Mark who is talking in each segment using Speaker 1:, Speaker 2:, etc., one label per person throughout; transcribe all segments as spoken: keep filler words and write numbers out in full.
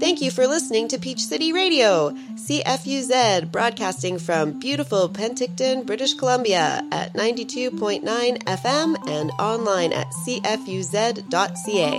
Speaker 1: Thank you for listening to Peach City Radio, C F U Z, broadcasting from beautiful Penticton, British Columbia at ninety-two point nine F M and online at c f u z dot c a.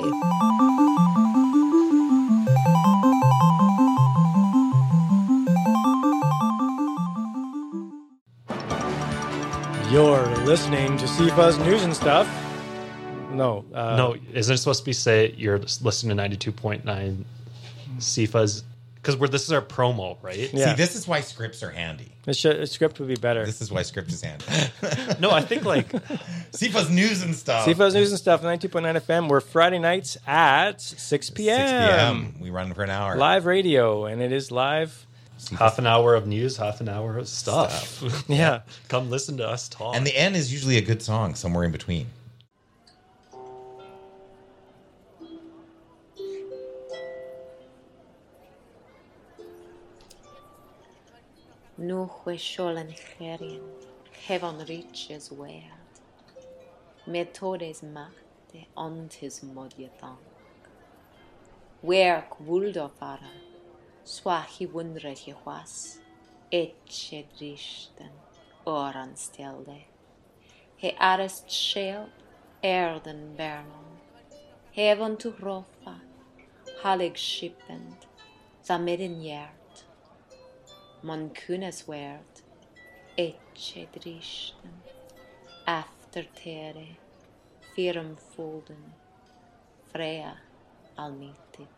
Speaker 2: You're listening to C F U's News and Stuff. No. Uh,
Speaker 3: no, isn't it supposed to be say you're listening to ninety-two point nine C F U's? Because we're this is our promo, right?
Speaker 2: Yeah.
Speaker 4: See, this is why scripts are handy.
Speaker 2: The, sh- the script would be better.
Speaker 4: This is why script is handy.
Speaker 3: No, I think like
Speaker 4: C F U's News and Stuff.
Speaker 2: C F U's News and Stuff, ninety-two point nine F M. We're Friday nights at six p.m.
Speaker 4: six p.m. We run for an hour.
Speaker 2: Live radio, and it is live.
Speaker 3: half an hour of news, half an hour of stuff.
Speaker 4: Stuff.
Speaker 2: Yeah.
Speaker 3: Come listen to us talk.
Speaker 4: And the end is usually a good song somewhere in between.
Speaker 5: Nu huesholan herien, heaven riches werd. Methodes machte ontis modietank. Werk wuldofara, swahi wundre jehuas, etche dristen, oran stelde. He arrest shell, erden bernon. Heaven to rofa, halig shippend, zamedin yert. Man kunes werd, etche dristen, after tere, firm folden, Freya almitig.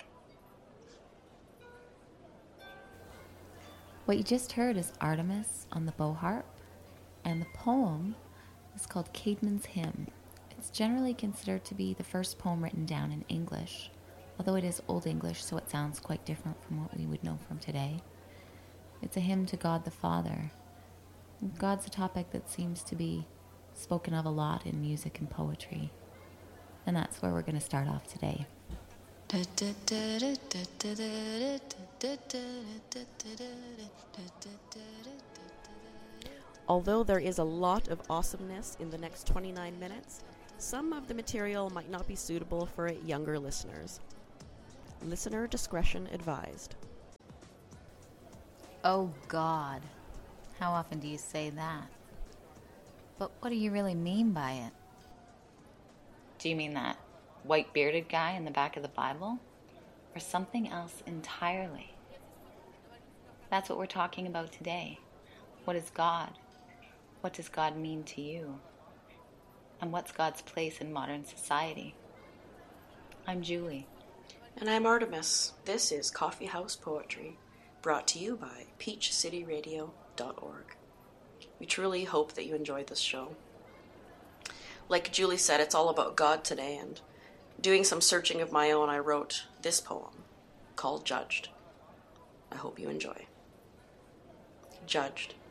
Speaker 6: What you just heard is Artemis on the bow harp, and the poem is called Caedmon's Hymn. It's generally considered to be the first poem written down in English, although it is Old English, so it sounds quite different from what we would know from today. It's a hymn to God the Father. God's a topic that seems to be spoken of a lot in music and poetry, and that's where we're going to start off today.
Speaker 7: Although there is a lot of awesomeness in the next twenty-nine minutes, some of the material might not be suitable for younger listeners. Listener discretion advised.
Speaker 6: Oh God, how often do you say that? But what do you really mean by it?
Speaker 5: Do you mean that white-bearded guy in the back of the Bible? Or something else entirely? That's what we're talking about today. What is God? What does God mean to you? And what's God's place in modern society? I'm Julie.
Speaker 8: And I'm Artemis. This is Coffee House Poetry, brought to you by peach city radio dot org. We truly hope that you enjoyed this show. Like Julie said, it's all about God today, and doing some searching of my own, I wrote this poem called Judged. I hope you enjoy. Judged.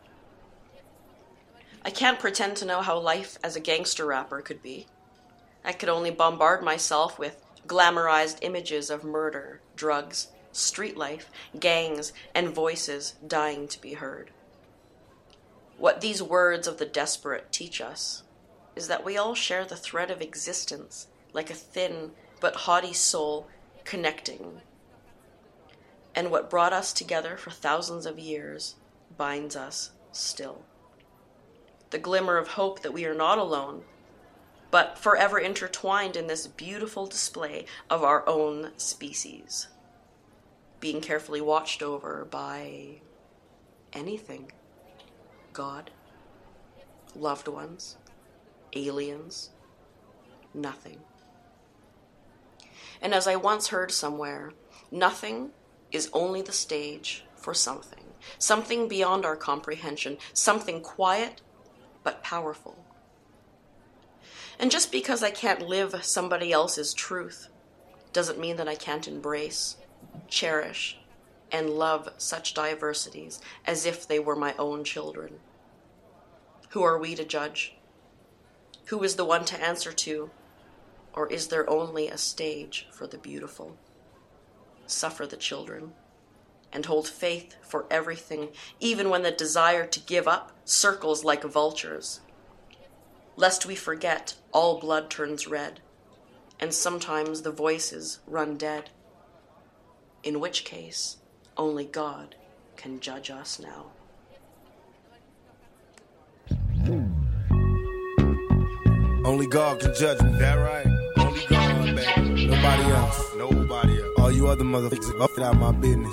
Speaker 8: I can't pretend to know how life as a gangster rapper could be. I could only bombard myself with glamorized images of murder, drugs, street life, gangs, and voices dying to be heard. What these words of the desperate teach us is that we all share the thread of existence, like a thin but haughty soul connecting. And what brought us together for thousands of years binds us still. The glimmer of hope that we are not alone, but forever intertwined in this beautiful display of our own species, being carefully watched over by anything. God, loved ones, aliens, nothing. And as I once heard somewhere, nothing is only the stage for something, something beyond our comprehension, something quiet but powerful. And just because I can't live somebody else's truth doesn't mean that I can't embrace, cherish, and love such diversities as if they were my own children. Who are we to judge? Who is the one to answer to? Or is there only a stage for the beautiful? Suffer the children, and hold faith for everything, even when the desire to give up circles like vultures. Lest we forget, all blood turns red, and sometimes the voices run dead. in which case only God can judge us now.
Speaker 9: Only God can judge me. That right? Only God, baby. Nobody else. Nobody else. All you other motherfuckers, up it out my business.